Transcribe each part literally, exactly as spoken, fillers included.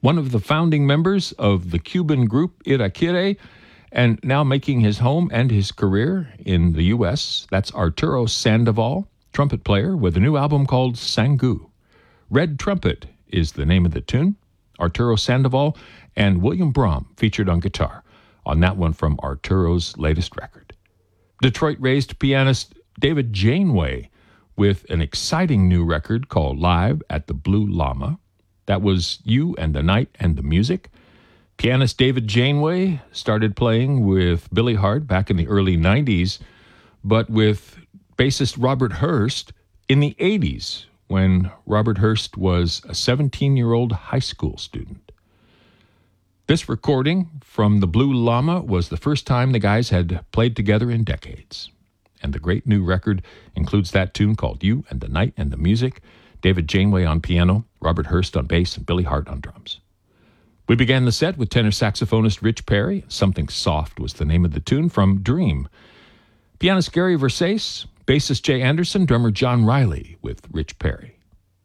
one of the founding members of the Cuban group Irakere, and now making his home and his career in the U S. That's Arturo Sandoval, trumpet player with a new album called Sangu. Red Trumpet is the name of the tune. Arturo Sandoval and William Brahm featured on guitar on that one from Arturo's latest record. Detroit-raised pianist David Janeway with an exciting new record called Live at the Blue Llama. That was You and the Night and the Music. Pianist David Janeway started playing with Billy Hart back in the early nineties, but with bassist Robert Hurst in the eighties, when Robert Hurst was a seventeen-year-old high school student. This recording from the Blue Llama was the first time the guys had played together in decades. And the great new record includes that tune called You and the Night and the Music, David Janeway on piano, Robert Hurst on bass, and Billy Hart on drums. We began the set with tenor saxophonist Rich Perry. Something Soft was the name of the tune from Dream. Pianist Gary Versace, bassist Jay Anderson, drummer John Riley with Rich Perry.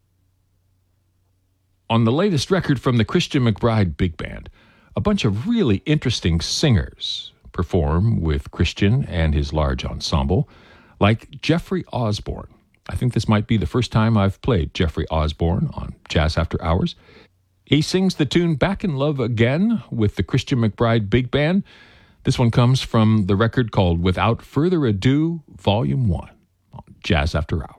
On the latest record from the Christian McBride Big Band, a bunch of really interesting singers perform with Christian and his large ensemble, like Jeffrey Osborne. I think this might be the first time I've played Jeffrey Osborne on Jazz After Hours. He sings the tune Back in Love Again with the Christian McBride Big Band. This one comes from the record called Without Further Ado, Volume one on Jazz After Hours.